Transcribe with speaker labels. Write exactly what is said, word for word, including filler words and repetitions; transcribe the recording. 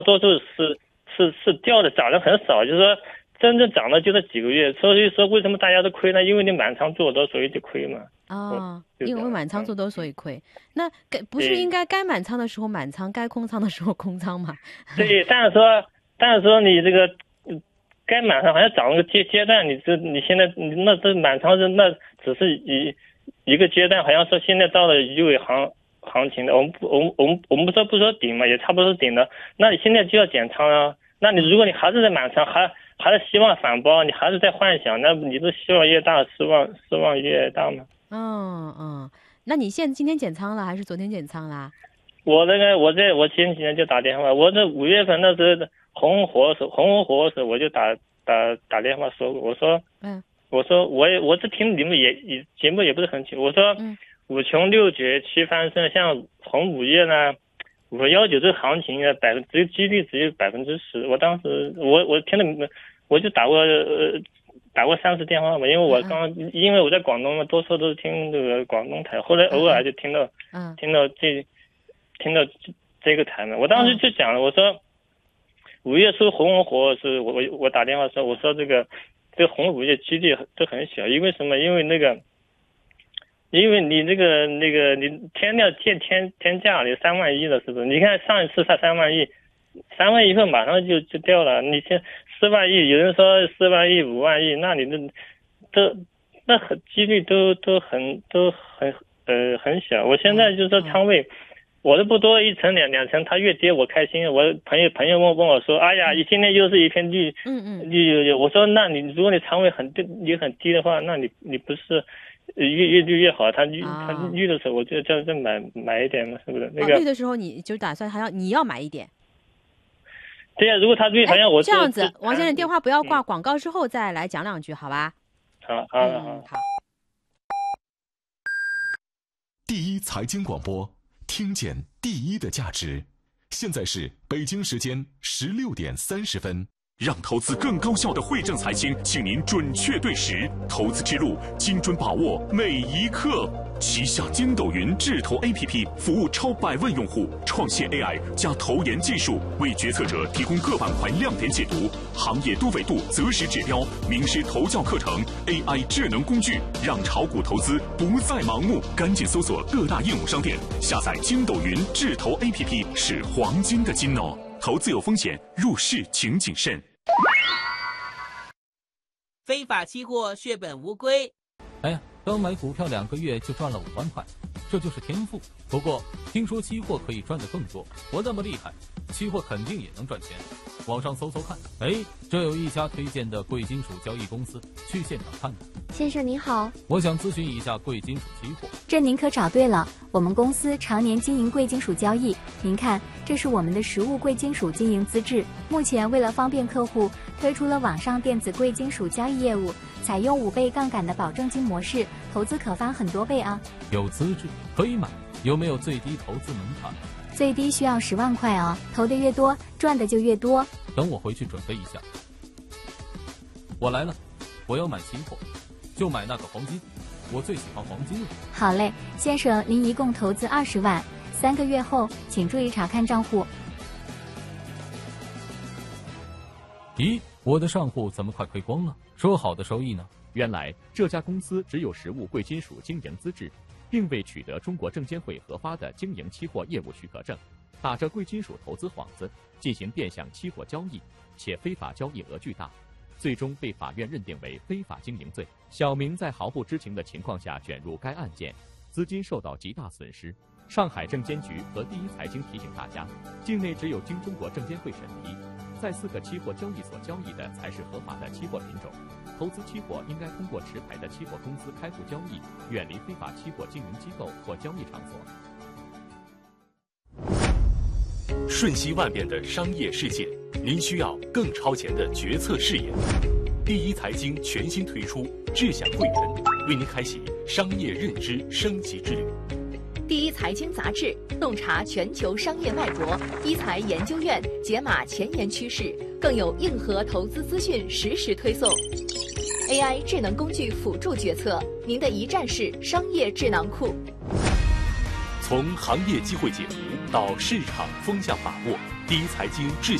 Speaker 1: 多数是是是掉的，涨的很少，就是说真正涨的就这几个月。所以说为什么大家都亏呢？因为你满仓做多，所以就亏嘛。
Speaker 2: 哦，因为满仓做多所以亏。嗯、那该不是应该该满仓的时候满仓，该空仓的时候空仓吗？
Speaker 1: 对，但是说但是说你这个。该满仓好像涨了个阶阶段，你这你现在那这满仓是那只是一一个阶段，好像说现在到了鱼尾行行情的，我们不我们我们我们不说不说顶嘛，也差不多是顶的，那你现在就要减仓啊。那你如果你还是在满仓，还还是希望反包，你还是在幻想，那你的希望越大，失望失望越大嘛。
Speaker 2: 嗯嗯，那你现在今天减仓了还是昨天减仓啦？
Speaker 1: 我那个我在我前几天就打电话，我这五月份那时候红火时红红火时我就打打打电话说过，我说嗯，我说我也我这听你们也也节目也不是很清，我说嗯，五穷六绝七翻身，像红五月呢，五幺九这行情啊，百分只有几率只有百分之十，我当时我我听了我就打过呃打过三次电话嘛，因为我刚、嗯、因为我在广东嘛，多数都是听这个广东台，后来偶尔就听到嗯听到这。听到这个台嘛，我当时就讲了，我说五月初红火是我我我打电话说，我说这个这个红五月几率都很小，因为什么？因为那个，因为你这个那个你天料见天天价你三万亿了，是不是？你看上一次才三万亿，三万亿后马上就就掉了，你现四万亿，有人说四万亿五万亿，那你的都那很几率都都很都很呃很小。我现在就是说仓位。我都不多一层两两层，它越跌我开心。我朋友朋友问问我说：“哎呀，你现在又是一片绿，嗯嗯，绿绿。”我说：“那你如果你仓位很低，你很低的话，那你你不是越越绿越好？它绿、啊、它绿的时候，我就这样再买买一点嘛，是不是？那个、
Speaker 2: 哦、绿的时候你就打算还要你要买一点。
Speaker 1: 对呀、啊，如果它绿，好像我
Speaker 2: 这样子，王先生电话不要挂，广告之后再来讲两句，好吧？
Speaker 1: 好，好，好，
Speaker 2: 嗯、好。
Speaker 3: 第一财经广播。听见第一的价值。现在是北京时间十六点三十分。
Speaker 4: 让投资更高效的惠正财经，请您准确对时，投资之路精准把握每一刻。旗下筋斗云智投 A P P 服务超百万用户，创新 A I 加投研技术，为决策者提供各板块亮点解读、行业多维度择时指标、名师投教课程、A I 智能工具，让炒股投资不再盲目。赶紧搜索各大应用商店，下载筋斗云智投 A P P， 是黄金的金哦。投资有风险，入市请谨慎。
Speaker 5: 非法期货血本无归。
Speaker 6: 哎呀，刚买股票两个月就赚了五万块，这就是天赋。不过听说期货可以赚得更多，我那么厉害，期货肯定也能赚钱。网上搜搜看，哎，这有一家推荐的贵金属交易公司，去现场看看。
Speaker 7: 先生您好，
Speaker 6: 我想咨询一下贵金属期货。
Speaker 7: 这您可找对了，我们公司常年经营贵金属交易。您看，这是我们的实物贵金属经营资质。目前为了方便客户，推出了网上电子贵金属交易业务，采用五倍杠杆的保证金模式，投资可翻很多倍啊。
Speaker 6: 有资质可以买，有没有最低投资门槛？
Speaker 7: 最低需要十万块哦，投的越多，赚的就越多。
Speaker 6: 等我回去准备一下。我来了，我要买期货，就买那个黄金，我最喜欢黄金了。
Speaker 7: 好嘞，先生，您一共投资二十万，三个月后请注意查看账户。
Speaker 6: 咦，我的账户怎么快亏光了？说好的收益呢？
Speaker 8: 原来这家公司只有实物贵金属经营资质，并未取得中国证监会核发的经营期货业务许可证，打着贵金属投资幌子进行变相期货交易，且非法交易额巨大，最终被法院认定为非法经营罪。小明在毫不知情的情况下卷入该案件，资金受到极大损失。上海证监局和第一财经提醒大家，境内只有经中国证监会审批，在四个期货交易所交易的才是合法的期货品种。投资期货应该通过持牌的期货公司开户交易，远离非法期货经营机构或交易场
Speaker 4: 所。瞬息万变的商业世界，您需要更超前的决策视野。第一财经全新推出智享会员，为您开启商业认知升级之旅。
Speaker 9: 第一财经杂志洞察全球商业脉搏，一财研究院解码前沿趋势，更有硬核投资资讯实时推送。A I 智能工具辅助决策，您的一站式商业智囊库。
Speaker 4: 从行业机会解读到市场风向把握， 第一财经致